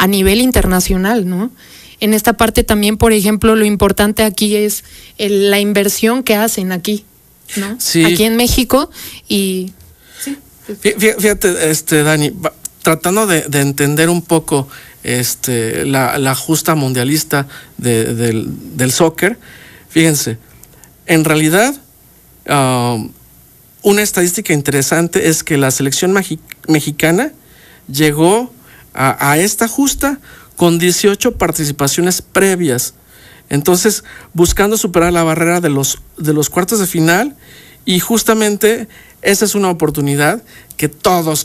a nivel internacional, ¿no? En esta parte también, por ejemplo, lo importante aquí es la inversión que hacen aquí, ¿no? Sí. Aquí en México y... Sí. Fíjate, Dani, tratando de entender un poco la justa mundialista del soccer, fíjense, en realidad una estadística interesante es que la selección mexicana llegó a esta justa con 18 participaciones previas, entonces buscando superar la barrera de los cuartos de final, y justamente esa es una oportunidad que todos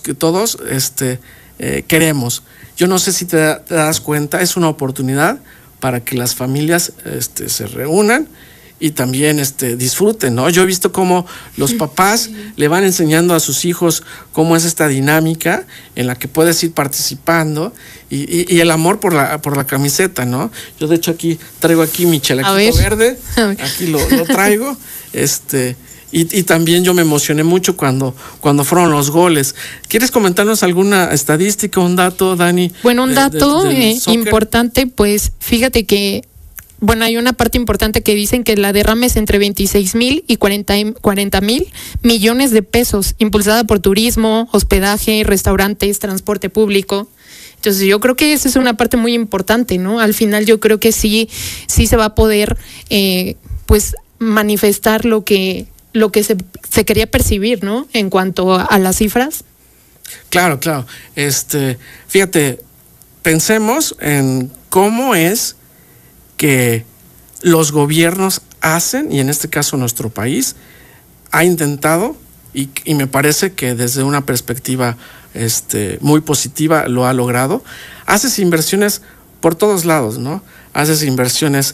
queremos. Yo no sé si te das cuenta, es una oportunidad para que las familias se reúnan y también disfruten, ¿no? Yo he visto cómo los papás le van enseñando a sus hijos cómo es esta dinámica en la que puedes ir participando y el amor por la camiseta, ¿no? Yo de hecho traigo aquí mi chalequito verde, aquí lo traigo, y también yo me emocioné mucho cuando fueron los goles. ¿Quieres comentarnos alguna estadística, un dato, Dani? Bueno, un dato importante, pues fíjate que hay una parte importante que dicen que la derrama es entre 26,000 y 40,000 millones de pesos, impulsada por turismo, hospedaje, restaurantes, transporte público. Entonces yo creo que esa es una parte muy importante, ¿no? Al final yo creo que sí se va a poder manifestar lo que se quería percibir, ¿no? En cuanto a las cifras. Claro. Fíjate, pensemos en cómo es que los gobiernos hacen, y en este caso nuestro país ha intentado, y me parece que desde una perspectiva muy positiva lo ha logrado. Haces inversiones por todos lados, ¿no? Haces inversiones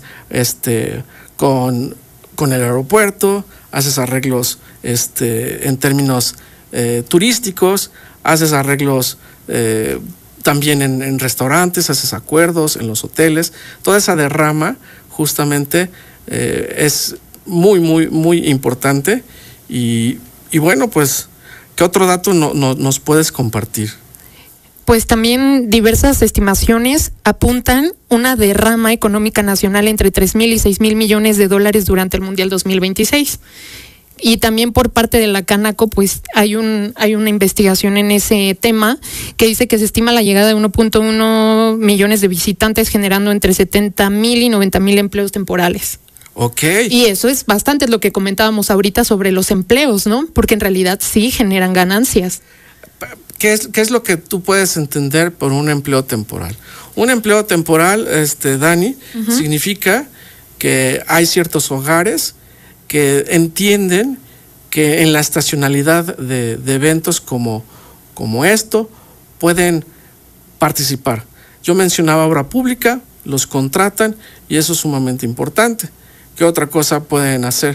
con el aeropuerto, haces arreglos en términos turísticos, haces arreglos también en restaurantes, haces acuerdos en los hoteles. Toda esa derrama justamente es muy, muy, muy importante. Y bueno, pues, ¿qué otro dato nos puedes compartir? Pues también diversas estimaciones apuntan una derrama económica nacional entre 3,000 y 6,000 millones de dólares durante el Mundial 2026. Y también por parte de la Canaco, pues hay una investigación en ese tema que dice que se estima la llegada de 1.1 millones de visitantes, generando entre 70,000 y 90,000 empleos temporales. Okay. Y eso es bastante lo que comentábamos ahorita sobre los empleos, ¿no? Porque en realidad sí generan ganancias. ¿Qué es lo que tú puedes entender por un empleo temporal? Un empleo temporal, Dani, significa que hay ciertos hogares que entienden que en la estacionalidad de eventos como esto pueden participar. Yo mencionaba obra pública, los contratan y eso es sumamente importante. ¿Qué otra cosa pueden hacer?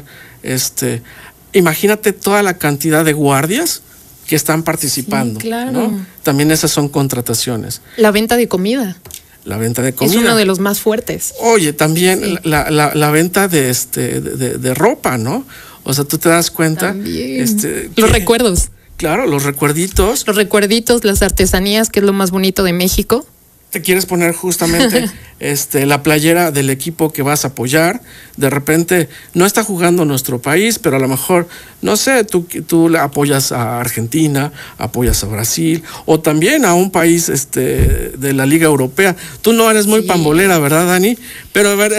Imagínate toda la cantidad de guardias que están participando. Sí, claro. ¿No? También esas son contrataciones. La venta de comida. La venta de comida. Es uno de los más fuertes. Oye, también sí. la venta de ropa, ¿no? O sea, tú te das cuenta. También. Los recuerdos. Claro, los recuerditos. Los recuerditos, las artesanías, que es lo más bonito de México. Te quieres poner justamente la playera del equipo que vas a apoyar. De repente no está jugando nuestro país, pero a lo mejor, no sé, tú apoyas a Argentina, apoyas a Brasil, o también a un país de la Liga Europea. Tú no eres muy pambolera, ¿verdad, Dani? Pero a ver,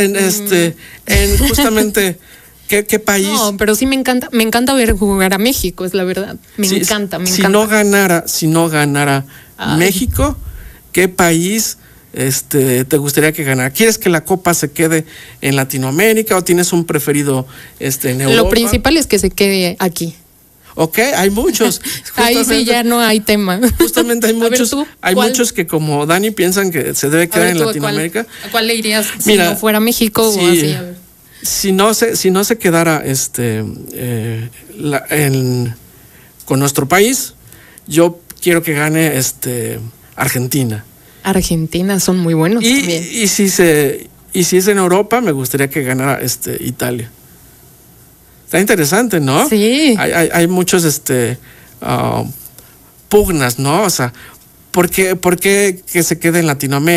en justamente ¿qué país? No, pero sí me encanta ver jugar a México, es la verdad. Me encanta. Si no ganara México, ¿qué país te gustaría que ganara? ¿Quieres que la Copa se quede en Latinoamérica o tienes un preferido en Europa? Lo principal es que se quede aquí. Ok, hay muchos. Ahí sí ya no hay tema. Justamente hay muchos que como Dani piensan que se debe quedar en Latinoamérica. ¿A cuál le irías si no fuera México o así? A ver. Si no se quedara con nuestro país, yo quiero que gane Argentina. Argentina son muy buenos también. Y si es en Europa, me gustaría que ganara Italia. Está interesante, ¿no? Sí. Hay muchos pugnas, ¿no? O sea, ¿por qué que se quede en Latinoamérica?